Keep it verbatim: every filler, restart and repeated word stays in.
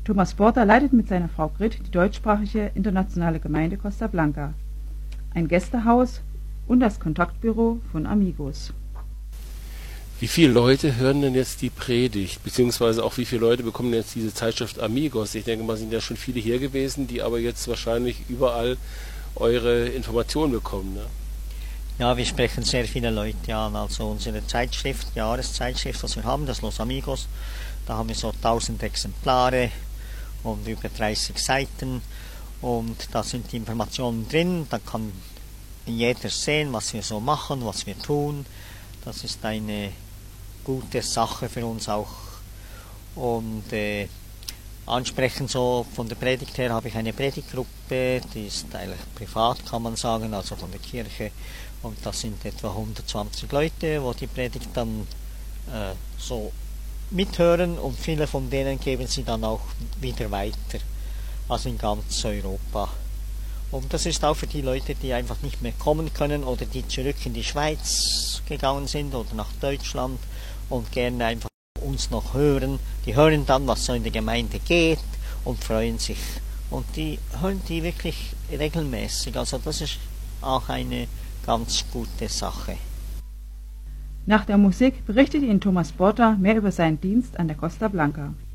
Thomas Porter leitet mit seiner Frau Grit die deutschsprachige internationale Gemeinde Costa Blanca, ein Gästehaus und das Kontaktbüro von Amigos. Wie viele Leute hören denn jetzt die Predigt, beziehungsweise auch wie viele Leute bekommen jetzt diese Zeitschrift Amigos? Ich denke mal, sind ja schon viele hier gewesen, die aber jetzt wahrscheinlich überall eure Informationen bekommen, ne? Ja, wir sprechen sehr viele Leute an. Also unsere Zeitschrift, die Jahreszeitschrift, was wir haben, das Los Amigos, da haben wir so tausend Exemplare und über dreißig Seiten und da sind die Informationen drin, da kann jeder sehen, was wir so machen, was wir tun. Das ist eine gute Sache für uns auch. Und äh, ansprechend so von der Predigt her habe ich eine Predigtgruppe, die ist eigentlich privat, kann man sagen, also von der Kirche. Und das sind etwa hundertzwanzig Leute, wo die Predigt dann äh, so mithören und viele von denen geben sie dann auch wieder weiter, also in ganz Europa. Und das ist auch für die Leute, die einfach nicht mehr kommen können oder die zurück in die Schweiz gegangen sind oder nach Deutschland und gerne einfach uns noch hören. Die hören dann, was so in der Gemeinde geht und freuen sich. Und die hören die wirklich regelmäßig. Also das ist auch eine ganz gute Sache. Nach der Musik berichtet Ihnen Thomas Porter mehr über seinen Dienst an der Costa Blanca.